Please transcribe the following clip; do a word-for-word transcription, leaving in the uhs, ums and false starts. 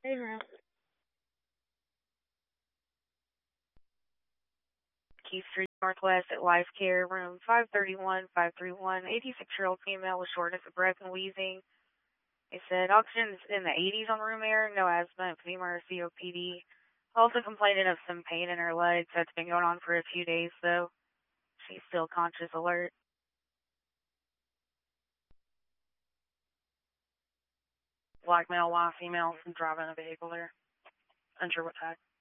Hey, room. Key Street Northwest at Life Care, room five thirty-one, five thirty-one, eighty-six-year-old female with shortness of breath and wheezing. They said oxygen's in the eighties on room air, no asthma, emphysema, or C O P D. Also complaining of some pain in her legs. That's been going on for a few days, though. She's still conscious alert. Black male, white female, driving a vehicle there. Unsure what type.